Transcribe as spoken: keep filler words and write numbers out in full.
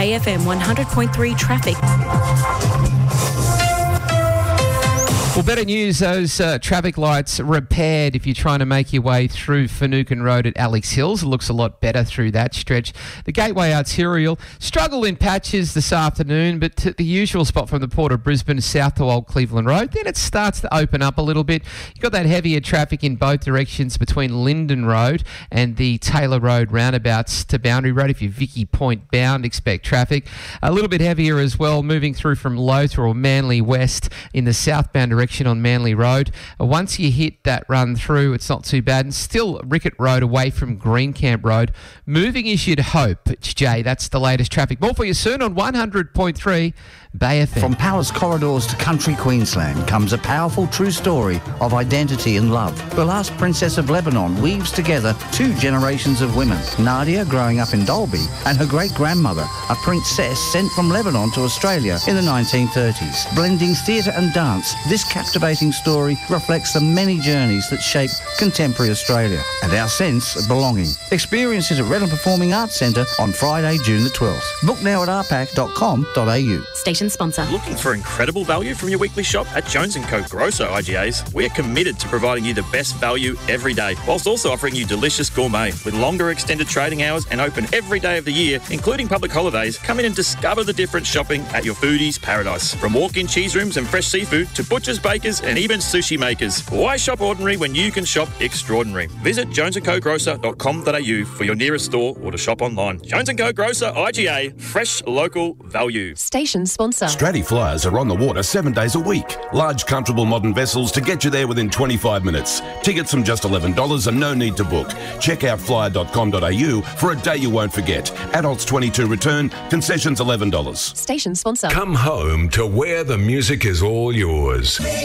A F M one hundred point three traffic. Well, better news, those uh, traffic lights repaired if you're trying to make your way through Finucane Road at Alex Hills. It looks a lot better through that stretch. The Gateway Arterial struggled in patches this afternoon, but to the usual spot from the Port of Brisbane south to Old Cleveland Road. Then it starts to open up a little bit. You've got that heavier traffic in both directions between Linden Road and the Taylor Road roundabouts to Boundary Road. If you're Vicky Point bound, expect traffic. A little bit heavier as well, moving through from Lothar or Manly West in the southbound direction on Manly Road. Once you hit that run through, it's not too bad. And still Rickett Road away from Greencamp Road. Moving as you'd hope. It's Jay. That's the latest traffic. More for you soon on one hundred point three Bay F M. From palace corridors to country Queensland comes a powerful true story of identity and love. The last princess of Lebanon weaves together two generations of women. Nadia, growing up in Dalby, and her great-grandmother, a princess sent from Lebanon to Australia in the nineteen thirties. Blending theatre and dance, this captivating story reflects the many journeys that shape contemporary Australia and our sense of belonging. Experience it at Redland Performing Arts Centre on Friday, June the twelfth. Book now at r pac dot com dot a u. Station sponsor. Looking for incredible value from your weekly shop? At Jones and Co Grosso I G As, we are committed to providing you the best value every day, whilst also offering you delicious gourmet. With longer extended trading hours and open every day of the year, including public holidays, come in and discover the different shopping at your foodie's paradise. From walk-in cheese rooms and fresh seafood to butchers, bakers and even sushi makers. Why shop ordinary when you can shop extraordinary? Visit jones and co grocer dot com dot a u for your nearest store or to shop online. Jones and Co Grocer I G A, fresh local value. Station sponsor. Stratty Flyers are on the water seven days a week. Large, comfortable modern vessels to get you there within twenty-five minutes. Tickets from just eleven dollars and no need to book. Check out flyer dot com dot a u for a day you won't forget. Adults twenty-two return, concessions eleven dollars. Station sponsor. Come home to where the music is all yours.